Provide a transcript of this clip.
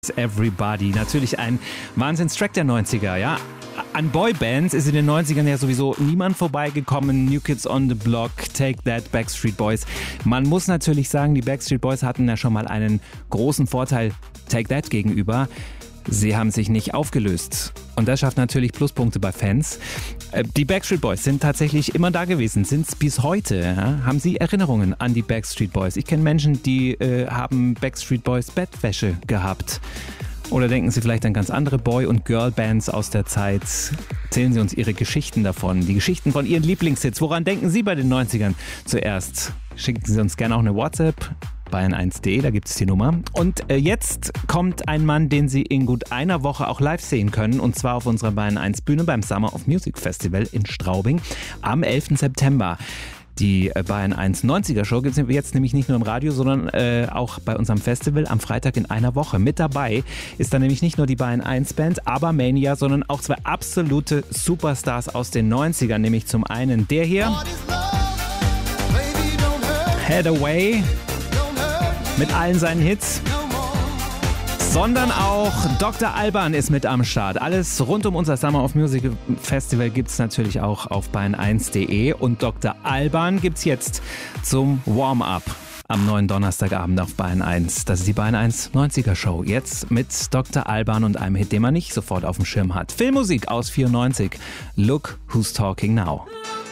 Everybody. Natürlich ein Wahnsinnstrack der 90er, ja. An Boybands ist in den 90ern ja sowieso niemand vorbeigekommen. New Kids on the Block, Take That, Backstreet Boys. Man muss natürlich sagen, die Backstreet Boys hatten ja schon mal einen großen Vorteil Take That gegenüber. Sie haben sich nicht aufgelöst. Und das schafft natürlich Pluspunkte bei Fans. Die Backstreet Boys sind tatsächlich immer da gewesen, sind es bis heute. Ja? Haben Sie Erinnerungen an die Backstreet Boys? Ich kenne Menschen, die haben Backstreet Boys Bettwäsche gehabt. Oder denken Sie vielleicht an ganz andere Boy- und Girl-Bands aus der Zeit? Erzählen Sie uns Ihre Geschichten davon, die Geschichten von Ihren Lieblingshits. Woran denken Sie bei den 90ern zuerst? Schicken Sie uns gerne auch eine WhatsApp. Bayern1.de, da gibt es die Nummer. Und jetzt kommt ein Mann, den Sie in gut einer Woche auch live sehen können. Und zwar auf unserer Bayern1 Bühne beim Summer of Music Festival in Straubing am 11. September. Die Bayern1 90er Show gibt es jetzt nämlich nicht nur im Radio, sondern auch bei unserem Festival am Freitag in einer Woche. Mit dabei ist dann nämlich nicht nur die Bayern1 Band, aber Mania, sondern auch zwei absolute Superstars aus den 90ern. Nämlich zum einen der hier, Head Away, mit allen seinen Hits, sondern auch Dr. Alban ist mit am Start. Alles rund um unser Summer of Music Festival gibt es natürlich auch auf bayern1.de und Dr. Alban gibt es jetzt zum Warm-up am neuen Donnerstagabend auf Bayern1. Das ist die Bayern1 90er Show. Jetzt mit Dr. Alban und einem Hit, den man nicht sofort auf dem Schirm hat. Filmmusik aus 94. Look Who's Talking Now.